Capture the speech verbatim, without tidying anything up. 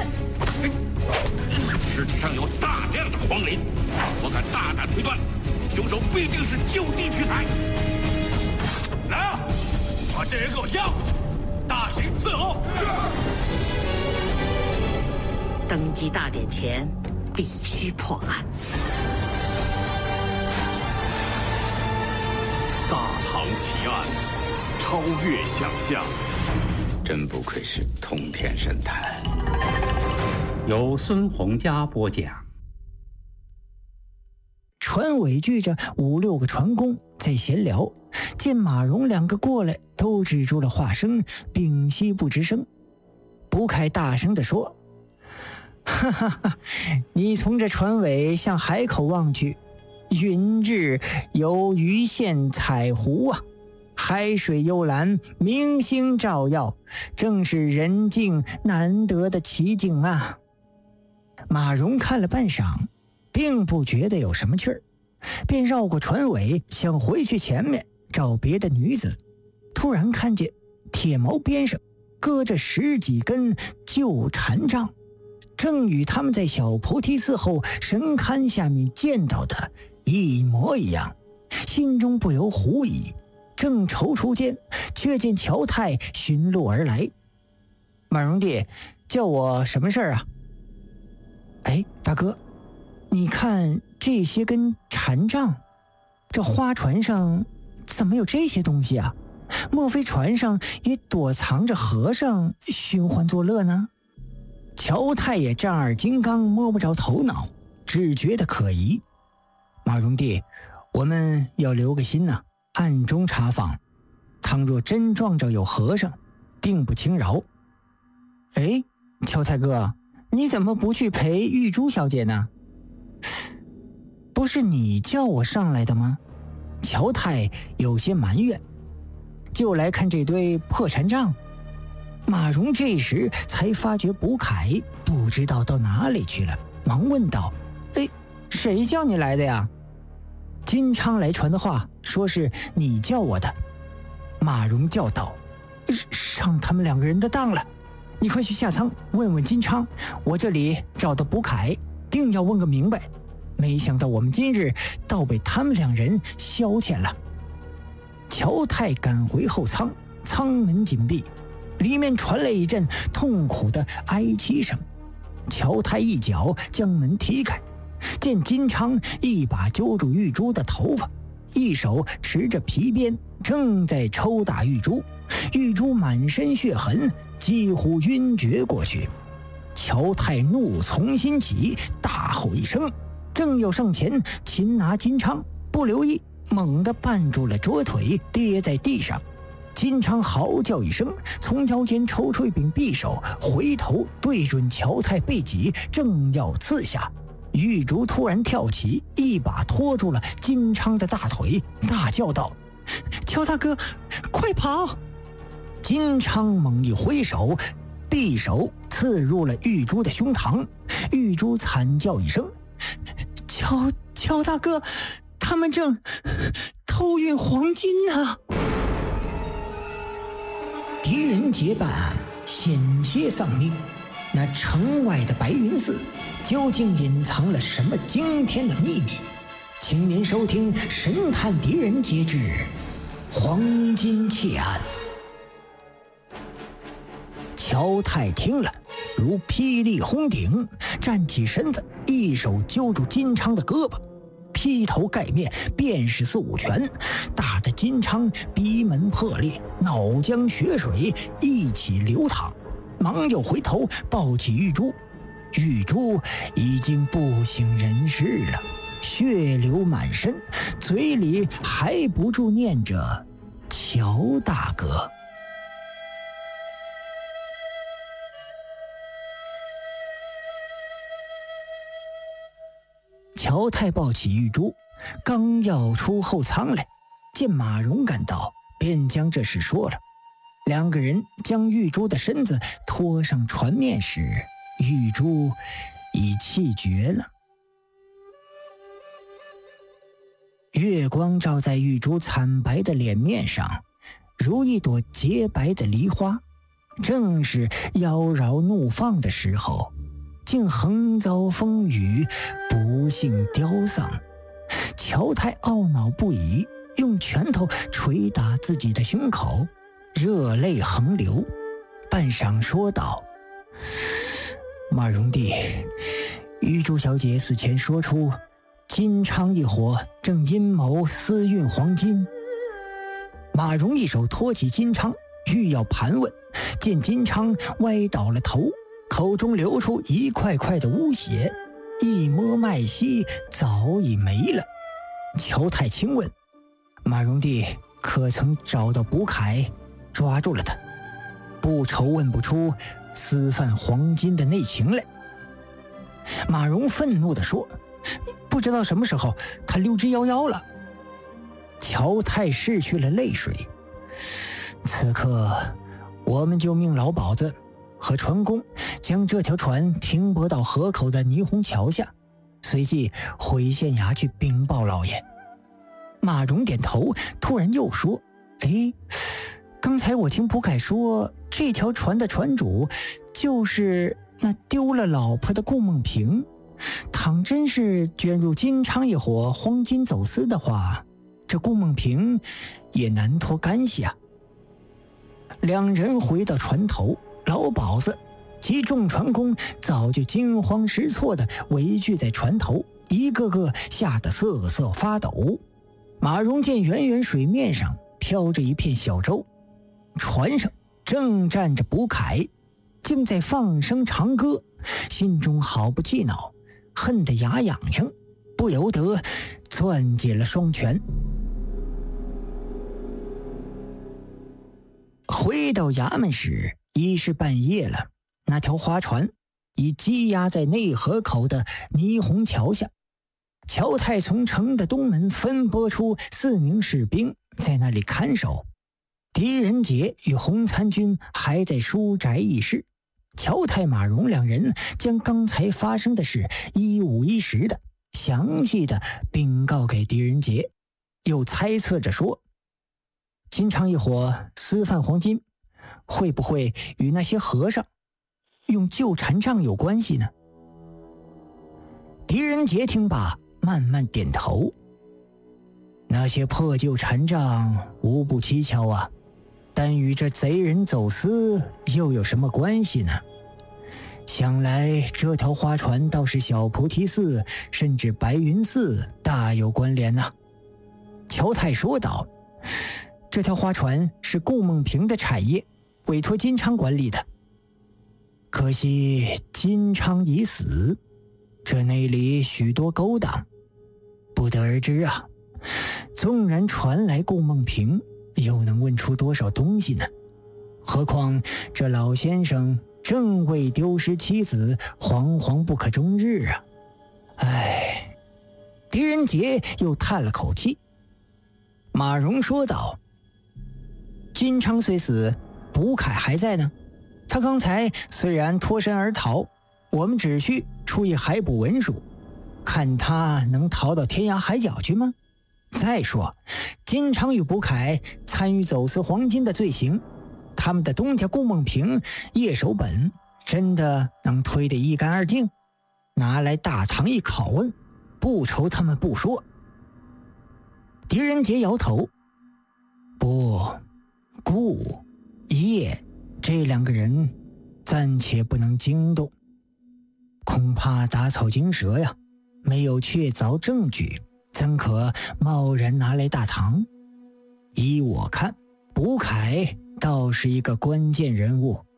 尸体上有大量的黄磷，我敢大胆推断，凶手必定是就地取材。来啊，把这人给我押回去，大刑伺候。 登基大典前必须破案。 大唐奇案，超越想象。 真不愧是通天神探。 由孙洪佳播讲。 船尾聚着五六个船工在闲聊，见马荣两个过来，都止住了话声，屏息不吱声。卜凯大声地说：哈哈哈，你从这船尾向海口望去，云日有鱼线彩湖啊，海水幽蓝，明星照耀，正是人境难得的奇景啊。马荣看了半晌，并不觉得有什么趣儿，便绕过船尾，想回去前面找别的女子。突然看见铁锚边上搁着十几根旧禅杖，正与他们在小菩提寺后神龛下面见到的一模一样，心中不由狐疑。正踌躇间，却见乔太寻路而来。马荣弟，叫我什么事儿啊？哎，大哥，你看这些根禅杖，这花船上怎么有这些东西啊？莫非船上也躲藏着和尚寻欢作乐呢？乔太也丈二金刚，摸不着头脑，只觉得可疑。马荣弟，我们要留个心呐，暗中查访，倘若真撞着有和尚，定不轻饶。哎，乔太哥，你怎么不去陪玉珠小姐呢？不是你叫我上来的吗？乔太有些埋怨，就来看这堆破禅杖。马荣这时才发觉卜凯不知道到哪里去了，忙问道：哎，谁叫你来的呀？金昌来传的话，说是你叫我的。马荣叫道：上他们两个人的当了，你快去下舱问问金昌，我这里找到卜凯，定要问个明白。没想到我们今日倒被他们两人消遣了。乔太赶回后舱，舱门紧闭，里面传来一阵痛苦的哀泣声。乔太一脚将门踢开，见金昌一把揪住玉珠的头发，一手持着皮鞭，正在抽打玉珠。玉珠满身血痕，几乎晕厥过去。乔太怒从心起，大吼一声，正要上前擒拿金昌，不留意猛地绊住了桌腿，跌在地上。金昌嚎叫一声，从腰间抽出一柄匕首，回头对准乔太背脊，正要刺下。玉竹突然跳起，一把拖住了金昌的大腿，大叫道：乔大哥，快跑！金昌猛一挥手，匕首刺入了玉珠的胸膛。玉珠惨叫一声：乔乔大哥，他们正偷运黄金呢！狄仁杰办案险些丧命，那城外的白云寺究竟隐藏了什么惊天的秘密？请您收听《神探狄仁杰之黄金窃案》。乔太听了如霹雳轰顶，站起身子，一手揪住金昌的胳膊，劈头盖面便是四五拳，打得金昌鼻门破裂，脑浆血水一起流淌，忙又回头抱起玉珠。玉珠已经不省人事了，血流满身，嘴里还不住念着乔大哥。乔太抱起玉珠，刚要出后舱来，见马荣赶到，便将这事说了。两个人将玉珠的身子拖上船面时，玉珠已气绝了。月光照在玉珠惨白的脸面上，如一朵洁白的梨花。 正是妖娆怒放的时候，竟横遭风雨，不幸凋丧。乔太懊恼不已，用拳头捶打自己的胸口，热泪横流，半晌说道：马荣弟，玉珠小姐死前说出金昌一伙正阴谋私运黄金。马荣一手托起金昌，欲要盘问，见金昌歪倒了头，口中流出一块块的污血，一摸脉息，早已没了。乔太轻问：马荣弟可曾找到卜凯，抓住了他？不愁问不出私贩黄金的内情来。马荣愤怒地说：不知道什么时候他溜之夭夭了。乔太拭去了泪水。此刻我们就命老鸨子和船工将这条船停泊到河口的霓虹桥下，随即回县衙去禀报老爷。马荣点头，突然又说：哎，刚才我听卜凯说，这条船的船主就是那丢了老婆的顾梦平，倘真是卷入金昌一伙黄金走私的话，这顾梦平也难脱干系啊。两人回到船头，老鸨子及众船工早就惊慌失措地围聚在船头，一个个吓得瑟瑟发抖。马荣见远远水面上飘着一片小舟，船上正站着卜凯，竟在放声长歌，心中好不气恼，恨得牙痒痒，不由得攥紧了双拳。回到衙门时已是半夜了，那条花船已积压在内河口的霓虹桥下。乔太从城的东门分拨出四名士兵在那里看守，狄仁杰与洪参军还在书宅议事。乔太、马荣两人将刚才发生的事一五一十的详细的禀告给狄仁杰，又猜测着说，金昌一伙私贩黄金，会不会与那些和尚用旧禅杖有关系呢？狄仁杰听罢慢慢点头，那些破旧禅杖无不蹊跷啊，但与这贼人走私又有什么关系呢？想来这条花船倒是小菩提寺甚至白云寺大有关联啊。乔太说道：这条花船是顾梦平的产业，委托金昌管理的，可惜金昌已死，这内里许多勾当，不得而知啊。纵然传来顾梦平，又能问出多少东西呢？何况这老先生正为丢失妻子惶惶不可终日啊！唉，狄仁杰又叹了口气。马荣说道：金昌虽死，卜凯还在呢。他刚才虽然脱身而逃，我们只需出一海捕文书，看他能逃到天涯海角去吗？再说金昌与卜凯参与走私黄金的罪行，他们的东家顾梦平、叶守本真的能推得一干二净？拿来大堂一拷问，不愁他们不说。狄仁杰摇头：不，顾、叶这两个人暂且不能惊动，恐怕打草惊蛇呀，没有确凿证据，怎可贸然拿来大堂？依我看，卜凯倒是一个关键人物。